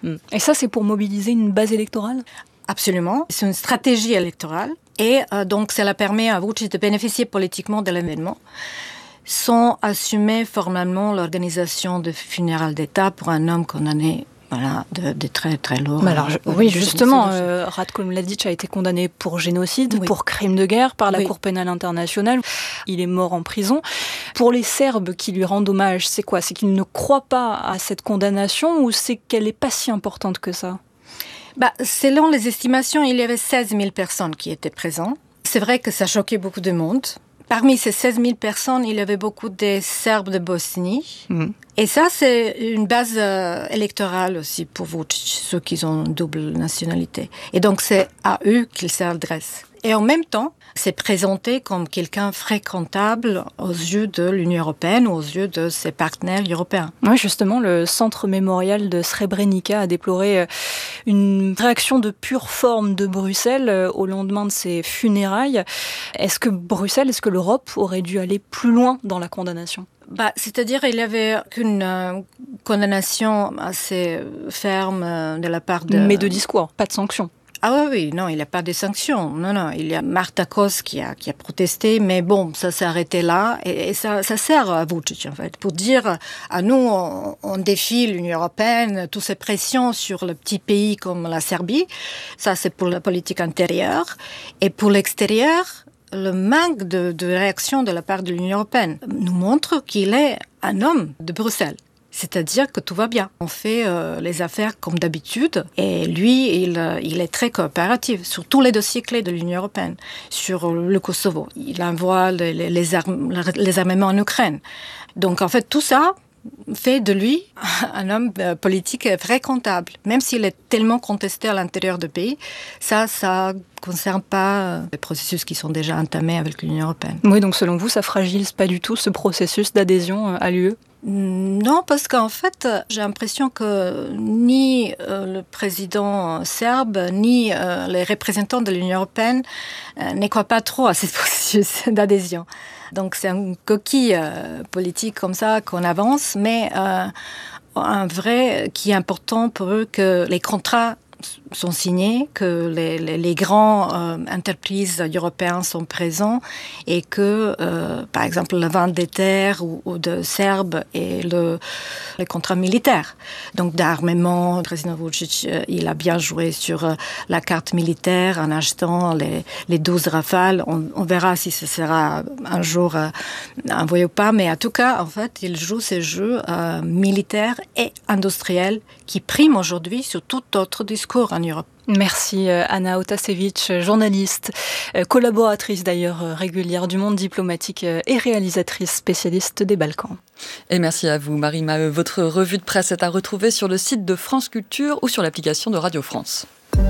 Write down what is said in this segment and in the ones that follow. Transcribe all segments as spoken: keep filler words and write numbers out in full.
Et ça, c'est pour mobiliser une base électorale ? Absolument. C'est une stratégie électorale. Et euh, donc, cela permet à Vučić de bénéficier politiquement de l'événement sans assumer formellement l'organisation de funérailles d'État pour un homme condamné voilà, de, de très très lourd. Mais alors, je, oui, justement, euh, Ratko Mladić a été condamné pour génocide, oui. pour crime de guerre par la oui. Cour pénale internationale. Il est mort en prison. Pour les Serbes qui lui rendent hommage, c'est quoi ? C'est qu'ils ne croient pas à cette condamnation ou c'est qu'elle n'est pas si importante que ça ? Bah, selon les estimations, il y avait seize mille personnes qui étaient présentes. C'est vrai que ça choquait beaucoup de monde. Parmi ces seize mille personnes, il y avait beaucoup de Serbes de Bosnie. Mmh. Et ça, c'est une base euh, électorale aussi pour Vučić, ceux qui ont une double nationalité. Et donc, c'est à eux qu'il s'adresse. Et en même temps, c'est présenté comme quelqu'un fréquentable aux yeux de l'Union européenne ou aux yeux de ses partenaires européens. Oui, justement, le centre mémorial de Srebrenica a déploré une réaction de pure forme de Bruxelles au lendemain de ses funérailles. Est-ce que Bruxelles, est-ce que l'Europe aurait dû aller plus loin dans la condamnation ? Bah, c'est-à-dire qu'il n'y avait qu'une euh, condamnation assez ferme euh, de la part de... Mais de discours, pas de sanctions. Ah oui, oui, non, il n'y a pas de sanctions. Non, non, il y a Marta Kos qui a, qui a protesté, mais bon, ça s'est arrêté là. Et, et ça, ça sert à Vučić, en fait, pour dire à nous, on, on défie l'Union européenne, toutes ces pressions sur le petit pays comme la Serbie. Ça, c'est pour la politique intérieure. Et pour l'extérieur, le manque de, de réaction de la part de l'Union européenne nous montre qu'il est un homme de Bruxelles. C'est-à-dire que tout va bien. On fait euh, les affaires comme d'habitude. Et lui, il, euh, il est très coopératif sur tous les dossiers clés de l'Union européenne. Sur le Kosovo, il envoie les, les, les, armes, les armements en Ukraine. Donc, en fait, tout ça fait de lui un homme euh, politique fréquentable. Même s'il est tellement contesté à l'intérieur du pays, ça, ça ne concerne pas les processus qui sont déjà entamés avec l'Union européenne. Oui, donc selon vous, ça fragilise pas du tout ce processus d'adhésion à l'U E ? Non, parce qu'en fait, j'ai l'impression que ni euh, le président serbe, ni euh, les représentants de l'Union européenne euh, ne croient pas trop à ce processus d'adhésion. Donc c'est une coquille euh, politique comme ça qu'on avance, mais euh, un vrai qui est important pour eux que les contrats sont signés, que les, les, les grands euh, entreprises européennes sont présents et que, euh, par exemple, la vente des terres ou, ou de Serbes et le, les contrats militaires. Donc, d'armement, le président Vučić, euh, il a bien joué sur euh, la carte militaire en achetant les, les douze Rafales. On, on verra si ce sera un jour euh, envoyé ou pas, mais en tout cas, en fait, il joue ces jeux euh, militaires et industriels qui priment aujourd'hui sur tout autre discours en Europe. Merci Anna Otasević, journaliste, collaboratrice d'ailleurs régulière du Monde diplomatique et réalisatrice spécialiste des Balkans. Et merci à vous Marie Maheu. Votre revue de presse est à retrouver sur le site de France Culture ou sur l'application de Radio France.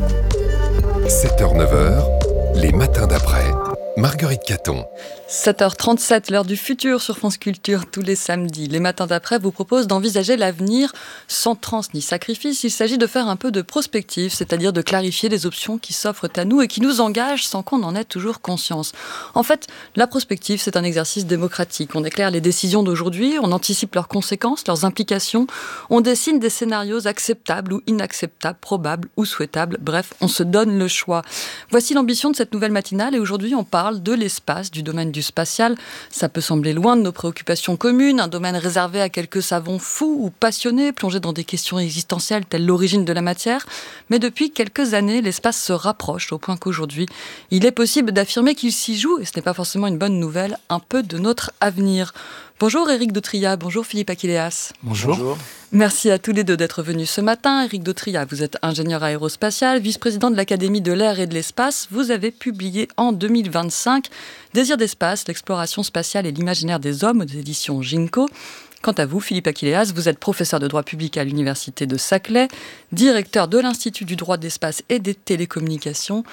sept heures neuf heures, les matins d'après. Marguerite Caton. sept heures trente-sept, l'heure du futur sur France Culture tous les samedis. Les matins d'après vous proposent d'envisager l'avenir sans transe ni sacrifice. Il s'agit de faire un peu de prospective, c'est-à-dire de clarifier les options qui s'offrent à nous et qui nous engagent sans qu'on en ait toujours conscience. En fait, la prospective, c'est un exercice démocratique. On éclaire les décisions d'aujourd'hui, on anticipe leurs conséquences, leurs implications, on dessine des scénarios acceptables ou inacceptables, probables ou souhaitables. Bref, on se donne le choix. Voici l'ambition de cette nouvelle matinale et aujourd'hui on parle de l'espace, du domaine du spatial. Ça peut sembler loin de nos préoccupations communes, un domaine réservé à quelques savants fous ou passionnés, plongés dans des questions existentielles telles l'origine de la matière. Mais depuis quelques années, l'espace se rapproche au point qu'aujourd'hui, il est possible d'affirmer qu'il s'y joue, et ce n'est pas forcément une bonne nouvelle, un peu de notre avenir. Bonjour Éric Dautriat, bonjour Philippe Aquileas. Bonjour. bonjour. Merci à tous les deux d'être venus ce matin. Éric Dautriat, vous êtes ingénieur aérospatial, vice-président de l'Académie de l'air et de l'espace. Vous avez publié en deux mille vingt-cinq Désir d'espace, l'exploration spatiale et l'imaginaire des hommes aux éditions Ginko. Quant à vous, Philippe Aquileas, vous êtes professeur de droit public à l'université de Saclay, directeur de l'Institut du droit de l'espace et des télécommunications.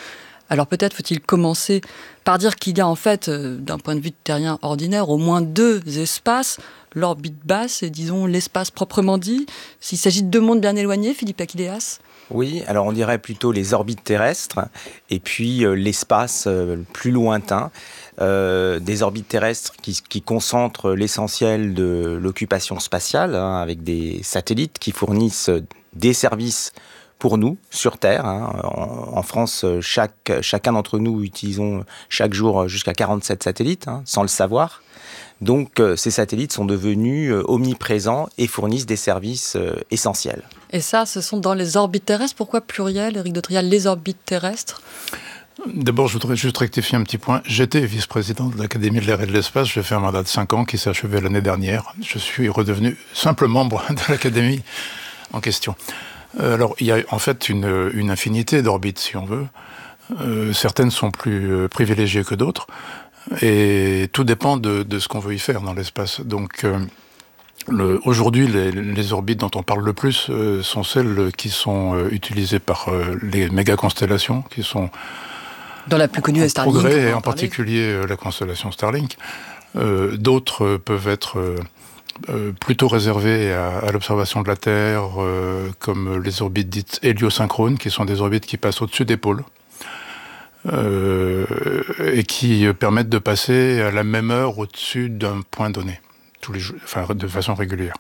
Alors peut-être faut-il commencer par dire qu'il y a en fait, euh, d'un point de vue terrien ordinaire, au moins deux espaces, l'orbite basse et disons l'espace proprement dit. S'il s'agit de deux mondes bien éloignés, Philippe Aquileas ? Oui, alors on dirait plutôt les orbites terrestres et puis euh, l'espace euh, plus lointain. Euh, des orbites terrestres qui, qui concentrent l'essentiel de l'occupation spatiale, hein, avec des satellites qui fournissent des services pour nous, sur Terre. Hein. En, en France, chaque, chacun d'entre nous utilisons chaque jour jusqu'à quarante-sept satellites, hein, sans le savoir. Donc, euh, ces satellites sont devenus euh, omniprésents et fournissent des services euh, essentiels. Et ça, ce sont dans les orbites terrestres. Pourquoi pluriel, Éric de Trial, les orbites terrestres ? D'abord, je voudrais juste rectifier un petit point. J'étais vice-président de l'Académie de l'air et de l'espace. J'ai fait un mandat de cinq ans qui s'est achevé l'année dernière. Je suis redevenu simple membre de l'Académie en question. Euh, alors, il y a en fait une, une infinité d'orbites, si on veut. Euh, certaines sont plus euh, privilégiées que d'autres. Et tout dépend de, de ce qu'on veut y faire dans l'espace. Donc, euh, le, aujourd'hui, les, les orbites dont on parle le plus euh, sont celles qui sont euh, utilisées par euh, les méga-constellations, qui sont dans la plus connue, Starlink. Progrès, et en particulier euh, la constellation Starlink. Euh, d'autres euh, peuvent être euh, euh, plutôt réservées à, à l'observation de la Terre, euh, comme les orbites dites héliosynchrones, qui sont des orbites qui passent au-dessus des pôles. Euh, et qui permettent de passer à la même heure au-dessus d'un point donné, tous les jours, enfin de façon régulière.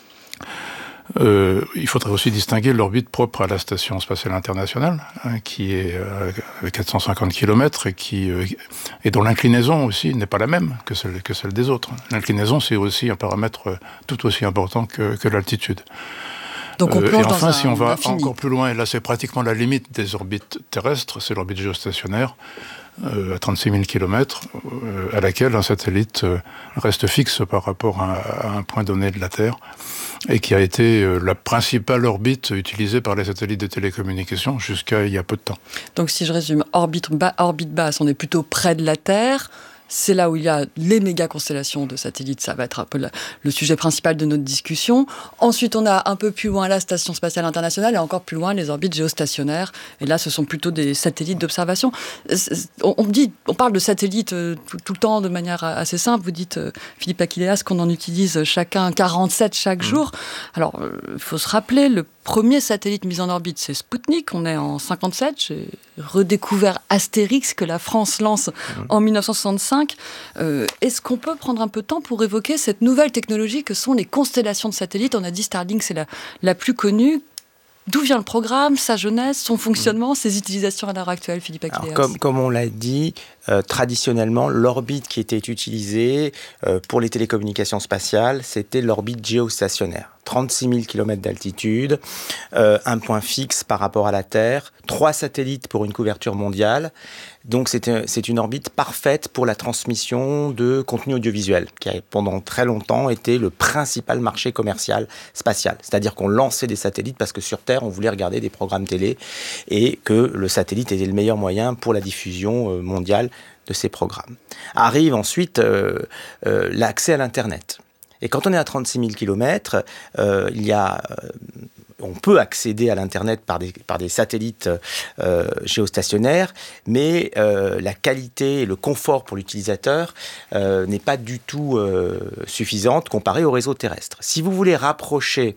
Euh, il faudrait aussi distinguer l'orbite propre à la Station spatiale internationale, hein, qui est euh, avec quatre cent cinquante kilomètres et, qui, euh, et dont l'inclinaison aussi n'est pas la même que celle, que celle des autres. L'inclinaison, c'est aussi un paramètre tout aussi important que, que l'altitude. Donc on plonge euh, et enfin, dans si on va infini. encore plus loin, et là c'est pratiquement la limite des orbites terrestres, c'est l'orbite géostationnaire, euh, à trente-six mille kilomètres, euh, à laquelle un satellite euh, reste fixe par rapport à, à un point donné de la Terre, et qui a été euh, la principale orbite utilisée par les satellites de télécommunications jusqu'à il y a peu de temps. Donc si je résume, orbite, ba- orbite basse, on est plutôt près de la Terre. C'est là où il y a les méga-constellations de satellites, ça va être un peu la, le sujet principal de notre discussion. Ensuite, on a un peu plus loin la Station spatiale internationale et encore plus loin les orbites géostationnaires. Et là, ce sont plutôt des satellites d'observation. On, on, dit, on parle de satellites euh, tout, tout le temps de manière assez simple. Vous dites, euh, Philippe Aquileas, qu'on en utilise chacun quarante-sept chaque mmh. jour. Alors, il euh, faut se rappeler, le premier satellite mis en orbite, c'est Sputnik. On est en cinquante-sept. J'ai redécouvert Astérix que la France lance mmh. en dix-neuf cent soixante-cinq. Euh, est-ce qu'on peut prendre un peu de temps pour évoquer cette nouvelle technologie que sont les constellations de satellites ? On a dit Starlink, c'est la, la plus connue. D'où vient le programme, sa jeunesse, son fonctionnement, ses utilisations à l'heure actuelle, Philippe Aquileas ? Alors, comme, comme on l'a dit, euh, traditionnellement, l'orbite qui était utilisée euh, pour les télécommunications spatiales, c'était l'orbite géostationnaire. trente-six mille kilomètres d'altitude, euh, un point fixe par rapport à la Terre, trois satellites pour une couverture mondiale. Donc c'est, un, c'est une orbite parfaite pour la transmission de contenu audiovisuel, qui a pendant très longtemps été le principal marché commercial spatial. C'est-à-dire qu'on lançait des satellites parce que sur Terre, on voulait regarder des programmes télé et que le satellite était le meilleur moyen pour la diffusion mondiale de ces programmes. Arrive ensuite euh, euh, l'accès à l'Internet. Et quand on est à trente-six mille kilomètres, euh, il y a, euh, on peut accéder à l'Internet par des, par des satellites euh, géostationnaires, mais euh, la qualité et le confort pour l'utilisateur euh, n'est pas du tout euh, suffisante comparée au réseau terrestre. Si vous voulez rapprocher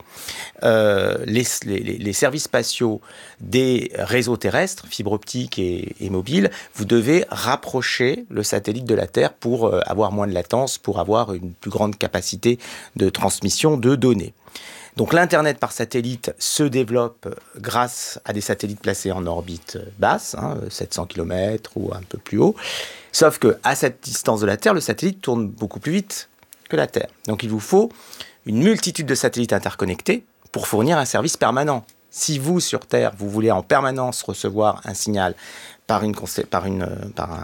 euh, les, les, les services spatiaux des réseaux terrestres, fibre optique et, et mobile, vous devez rapprocher le satellite de la Terre pour euh, avoir moins de latence, pour avoir une plus grande capacité de transmission de données. Donc l'Internet par satellite se développe grâce à des satellites placés en orbite basse, hein, sept cents kilomètres ou un peu plus haut. Sauf qu'à cette distance de la Terre, le satellite tourne beaucoup plus vite que la Terre. Donc il vous faut une multitude de satellites interconnectés pour fournir un service permanent. Si vous, sur Terre, vous voulez en permanence recevoir un signal par, une, par, une, par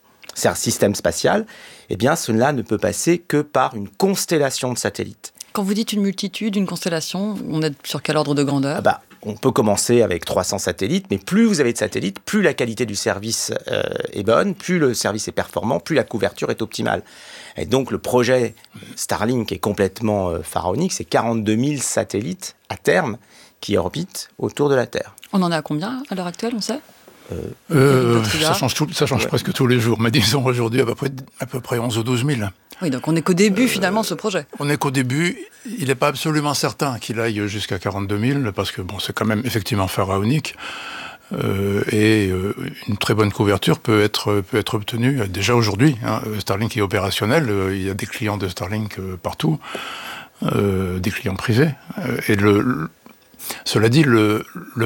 un système spatial, eh bien cela ne peut passer que par une constellation de satellites. Quand vous dites une multitude, une constellation, on est sur quel ordre de grandeur ? ah bah, On peut commencer avec trois cents satellites, mais plus vous avez de satellites, plus la qualité du service euh, est bonne, plus le service est performant, plus la couverture est optimale. Et donc le projet Starlink est complètement euh, pharaonique, c'est quarante-deux mille satellites à terme qui orbitent autour de la Terre. On en est à combien à l'heure actuelle, on sait ? Euh, euh, ça change, tout, ça change ouais. presque tous les jours, mais disons aujourd'hui à peu près, à peu près onze ou douze mille. Oui, donc on n'est qu'au début euh, finalement de ce projet. On n'est qu'au début. Il n'est pas absolument certain qu'il aille jusqu'à quarante-deux mille, parce que bon, c'est quand même effectivement pharaonique. Euh, et euh, une très bonne couverture peut être, peut être obtenue euh, déjà aujourd'hui. Hein. Starlink est opérationnel, euh, il y a des clients de Starlink euh, partout, euh, des clients privés. Euh, et le, le, cela dit, le, le